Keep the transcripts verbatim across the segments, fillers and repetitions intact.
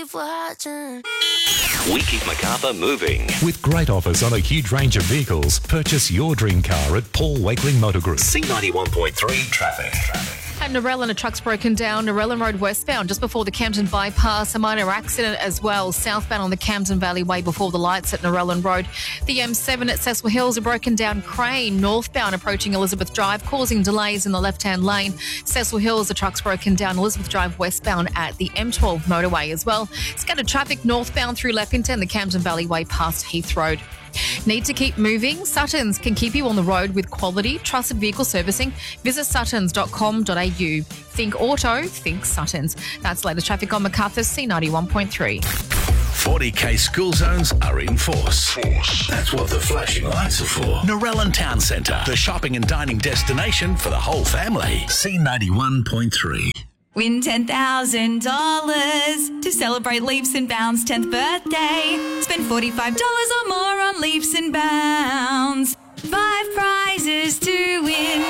We keep Macarthur moving. With great offers on a huge range of vehicles, purchase your dream car at Paul Wakeling Motor Group. C ninety-one point three traffic. At Narellan, a truck's broken down. Narellan Road westbound, just before the Camden bypass. A minor accident as well, southbound on the Camden Valley Way before the lights at Narellan Road. The M seven at Cecil Hills, a broken down crane northbound approaching Elizabeth Drive, causing delays in the left-hand lane. Cecil Hills, the truck's broken down. Elizabeth Drive westbound at the M twelve motorway as well. Scattered traffic northbound through Leppington, the Camden Valley Way past Heath Road. Need to keep moving? Suttons can keep you on the road with quality, trusted vehicle servicing. Visit suttons dot com dot a u. Think auto, think Suttons. That's latest traffic on Macarthur's C ninety-one point three. forty K school zones are in force. force. That's what the flashing lights are for. Narellan Town Centre, the shopping and dining destination for the whole family. C ninety-one point three. Win ten thousand dollars to celebrate Leaps and Bounds' tenth birthday. Spend forty-five dollars or more on Leaps and Bounds. Five prizes to win.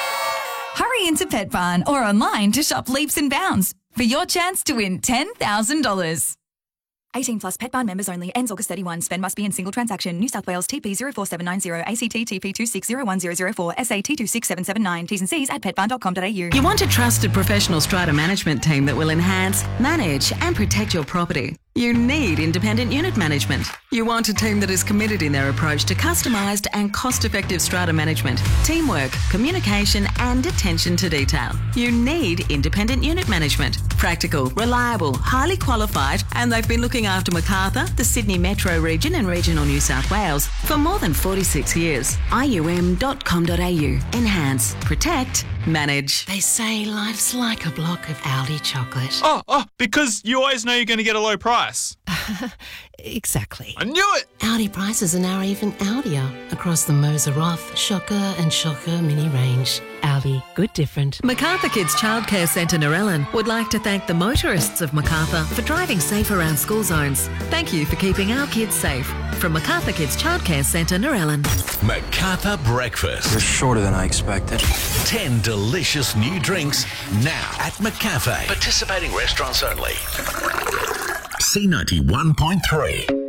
Hurry into Pet Barn or online to shop Leaps and Bounds for your chance to win ten thousand dollars. eighteen plus Pet Barn members only. Ends August thirty-first. Spend must be in single transaction. New South Wales T P zero four seven nine zero, A C T T P two six zero one zero zero four, S A T two six seven seven nine. T's and C's at pet barn dot com dot a u. You want a trusted professional strata management team that will enhance, manage and protect your property. You need independent unit management. You want a team that is committed in their approach to customised and cost-effective strata management, teamwork, communication and attention to detail. You need independent unit management. Practical, reliable, highly qualified, and they've been looking after Macarthur, the Sydney Metro region and regional New South Wales for more than forty-six years. I U M dot com dot a u. Enhance, protect, manage. They say life's like a block of Aldi chocolate. Oh, oh, because you always know you're going to get a low price. Exactly. I knew it! Aldi prices are now even Aldier across the Moser Roth, Shocker and Shocker mini range. Aldi, good different. Macarthur Kids Childcare Centre Narellan would like to thank the motorists of Macarthur for driving safe around school zones. Thank you for keeping our kids safe. From Macarthur Kids Childcare Centre Narellan. Macarthur Breakfast. You're shorter than I expected. Ten delicious new drinks now at McCafe. Participating restaurants only. C ninety-one point three.